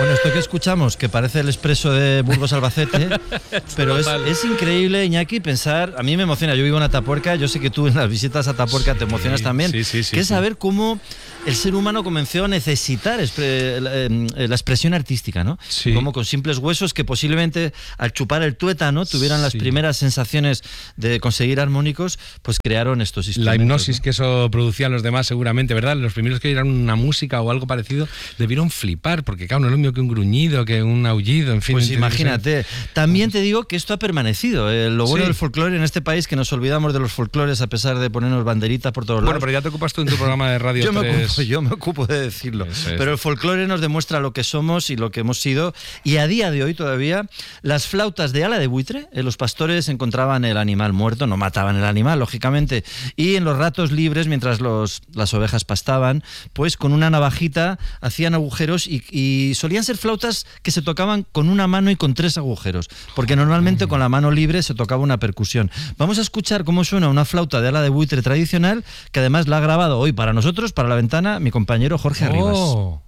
Bueno, esto que escuchamos, que parece el expreso de Burgos-Albacete, pero es increíble, Iñaki, pensar, a mí me emociona, yo vivo en Atapuerca, yo sé que tú en las visitas a Atapuerca te emocionas también, que es saber cómo el ser humano comenzó a necesitar la expresión artística, ¿no? Sí. Como con simples huesos que posiblemente al chupar el tuétano tuvieran las primeras sensaciones de conseguir armónicos, pues crearon estos instrumentos. La hipnosis, ¿no? que eso producía a los demás seguramente, ¿verdad? Los primeros que oyeron una música o algo parecido debieron flipar, porque claro, no es lo mismo que un gruñido, que un aullido, en fin. Pues imagínate. También te digo que esto ha permanecido. Lo bueno del folclore en este país, que nos olvidamos de los folclores a pesar de ponernos banderitas por todos lados. Bueno, pero ya te ocupas tú en tu programa de Radio 3. Yo me ocupo de decirlo. Eso. Pero el folclore nos demuestra lo que somos y lo que hemos sido. Y a día de hoy todavía, las flautas de ala de buitre, los pastores encontraban el animal muerto, no mataban el animal, lógicamente. Y en los ratos libres, mientras las ovejas pastaban, pues con una navajita hacían agujeros y solían ser flautas que se tocaban con una mano y con 3 agujeros, porque normalmente con la mano libre se tocaba una percusión. Vamos a escuchar cómo suena una flauta de ala de buitre tradicional, que además la ha grabado hoy para nosotros, para La Ventana, mi compañero Jorge Arribas.